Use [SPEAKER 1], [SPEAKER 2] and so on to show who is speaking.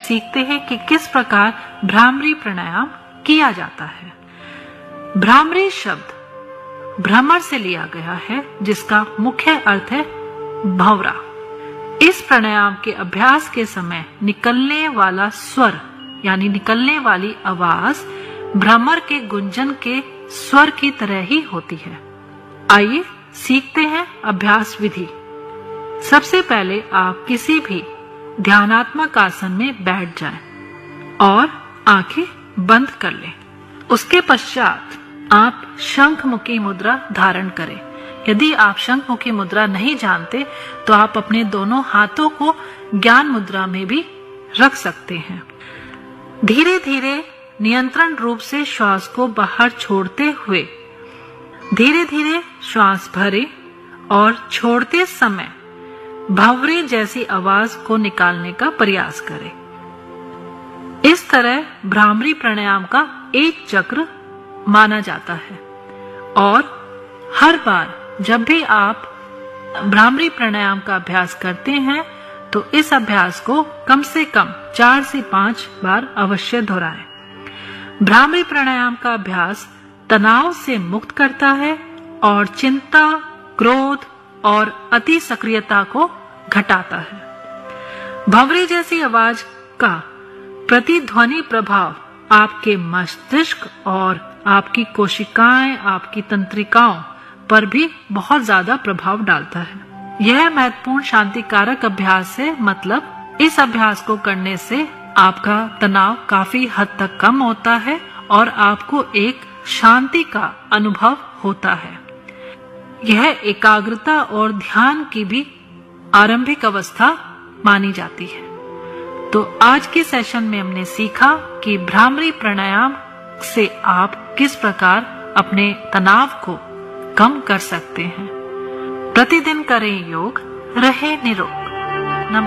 [SPEAKER 1] सीखते हैं कि किस प्रकार भ्रामरी प्राणायाम किया जाता है। भ्रामरी शब्द भ्रमर से लिया गया है, जिसका मुख्य अर्थ है भंवरा। इस प्राणायाम के अभ्यास के समय निकलने वाला स्वर यानी निकलने वाली आवाज भ्रमर के गुंजन के स्वर की तरह ही होती है। आइए सीखते हैं अभ्यास विधि। सबसे पहले आप किसी भी ध्यानात्मक आसन में बैठ जाएं और आंखें बंद कर लें। उसके पश्चात आप शंखमुखी मुद्रा धारण करें। यदि आप शंखमुखी मुद्रा नहीं जानते तो आप अपने दोनों हाथों को ज्ञान मुद्रा में भी रख सकते हैं। धीरे धीरे नियंत्रण रूप से श्वास को बाहर छोड़ते हुए धीरे धीरे श्वास भरें और छोड़ते समय भंवरे जैसी आवाज को निकालने का प्रयास करें। इस तरह भ्रामरी प्राणायाम का एक चक्र माना जाता है और हर बार जब भी आप भ्रामरी प्राणायाम का अभ्यास करते हैं तो इस अभ्यास को कम से कम 4 से 5 बार अवश्य दोहराएं। भ्रामरी प्राणायाम का अभ्यास तनाव से मुक्त करता है और चिंता, क्रोध और अति सक्रियता को घटाता है। भंवरे जैसी आवाज का प्रतिध्वनि प्रभाव आपके मस्तिष्क और आपकी कोशिकाएं, आपकी तंत्रिकाओं पर भी बहुत ज्यादा प्रभाव डालता है। यह महत्वपूर्ण शांतिकारक अभ्यास है, मतलब इस अभ्यास को करने से आपका तनाव काफी हद तक कम होता है और आपको एक शांति का अनुभव होता है। यह एकाग्रता और ध्यान की भी आरंभिक अवस्था मानी जाती है। तो आज के सेशन में हमने सीखा कि भ्रामरी प्राणायाम से आप किस प्रकार अपने तनाव को कम कर सकते हैं। प्रतिदिन करें योग, रहें निरोग।